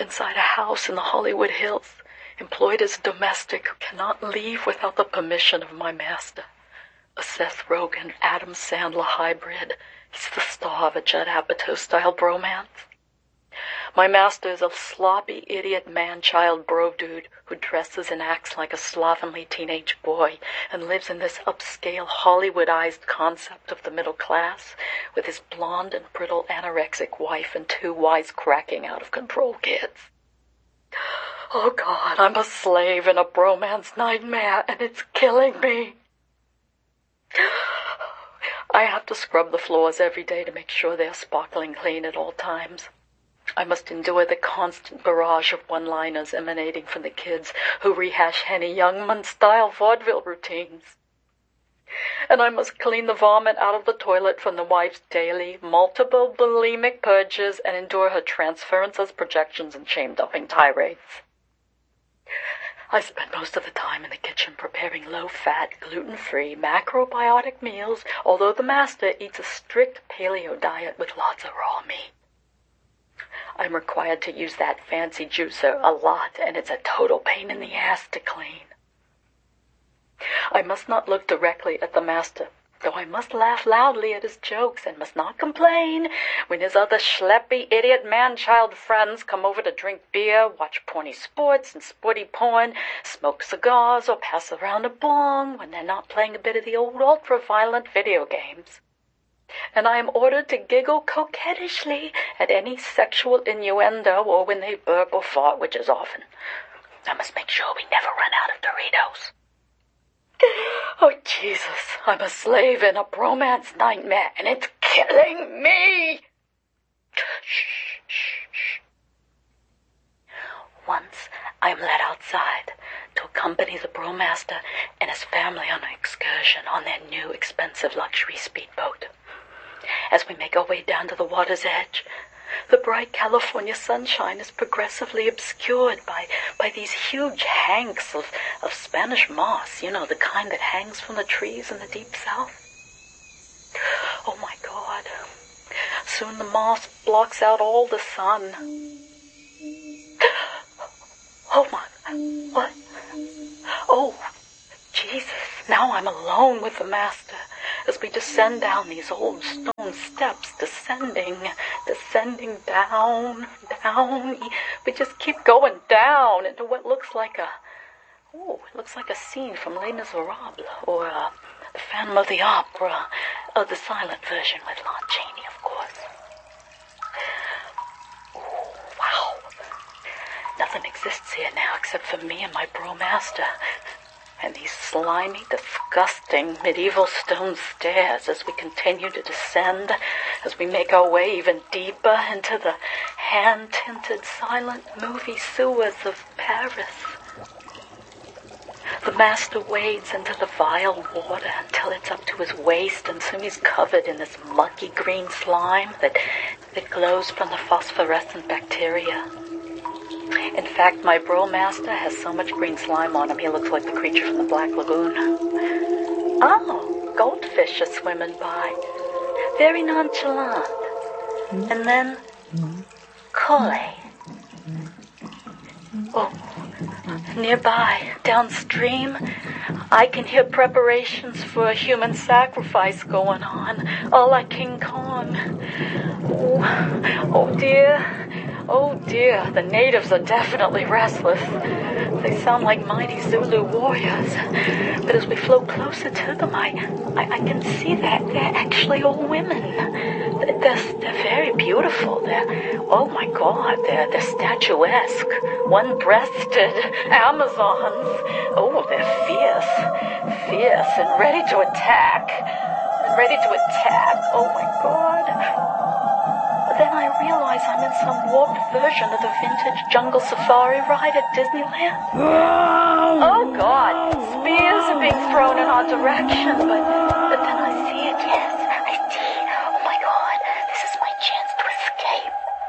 inside a house in the Hollywood Hills, employed as a domestic who cannot leave without the permission of my master. A Seth Rogen, Adam Sandler hybrid. He's the star of a Judd Apatow-style bromance. My master is a sloppy, idiot man-child bro dude who dresses and acts like a slovenly teenage boy and lives in this upscale, Hollywoodized concept of the middle class with his blonde and brittle anorexic wife and 2 wisecracking out-of-control kids. Oh, God, I'm a slave in a bromance nightmare, and it's killing me. I have to scrub the floors every day to make sure they're sparkling clean at all times. I must endure the constant barrage of one-liners emanating from the kids who rehash Henny Youngman-style vaudeville routines. And I must clean the vomit out of the toilet from the wife's daily, multiple bulimic purges and endure her transferences, projections, and shame-dumping tirades. I spend most of the time in the kitchen preparing low-fat, gluten-free, macrobiotic meals, although the master eats a strict paleo diet with lots of raw meat. I'm required to use that fancy juicer a lot, and it's a total pain in the ass to clean. I must not look directly at the master, though I must laugh loudly at his jokes and must not complain when his other schleppy, idiot man-child friends come over to drink beer, watch porny sports and sporty porn, smoke cigars, or pass around a bong when they're not playing a bit of the old ultra-violent video games. And I am ordered to giggle coquettishly at any sexual innuendo or when they burp or fart, which is often. I must make sure we never run out of Doritos. Oh, Jesus, I'm a slave in a bromance nightmare, and it's killing me! Shh, shh, shh. Once I am led outside to accompany the bromaster and his family on an excursion on their new expensive luxury speedboat. As we make our way down to the water's edge, the bright California sunshine is progressively obscured by these huge hanks of Spanish moss, you know, the kind that hangs from the trees in the deep south. Oh, my God. Soon the moss blocks out all the sun. Oh, my... What? Oh, Jesus. Now I'm alone with the master as we descend down these old stone steps, descending down. We just keep going down into what looks like a scene from Les Miserables or The Phantom of the Opera, the silent version with Lon Chaney, of course. Oh, wow. Nothing exists here now except for me and my bromaster. And these slimy, disgusting medieval stone stairs as we continue to descend, as we make our way even deeper into the hand-tinted silent movie sewers of Paris. The master wades into the vile water until it's up to his waist, and soon he's covered in this mucky green slime that glows from the phosphorescent bacteria. In fact, my bromaster has so much green slime on him, he looks like the creature from the Black Lagoon. Oh, goldfish are swimming by. Very nonchalant. And then, koi. Oh, nearby, downstream, I can hear preparations for a human sacrifice going on, all like King Kong. Oh dear. Oh dear, the natives are definitely restless. They sound like mighty Zulu warriors. But as we float closer to them, I can see that they're actually all women. They're very beautiful. Oh my God, they're statuesque, one-breasted Amazons. Oh, they're fierce and ready to attack. Oh my God. Then I realize I'm in some warped version of the vintage jungle safari ride at Disneyland. Oh, God. Spears are being thrown in our direction, but then